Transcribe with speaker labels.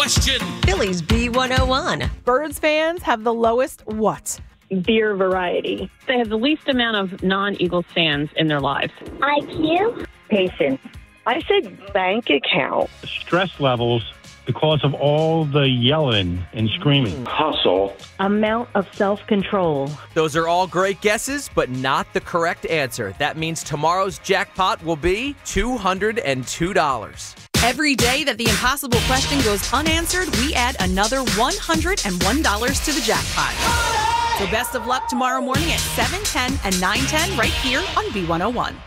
Speaker 1: Question.
Speaker 2: Phillies B101.
Speaker 3: Birds fans have the lowest what?
Speaker 4: Beer variety. They have the least amount of non-Eagles fans in their lives.
Speaker 5: IQ.
Speaker 6: Patience. I said bank account.
Speaker 7: Stress levels because of all the yelling and screaming.
Speaker 8: Hustle.
Speaker 6: Amount of self-control.
Speaker 9: Those are all great guesses, but not the correct answer. That means tomorrow's jackpot will be $202.
Speaker 10: Every day that the impossible question goes unanswered, we add another $101 to the jackpot. So best of luck tomorrow morning at 7:10 and 9:10 right here on B101.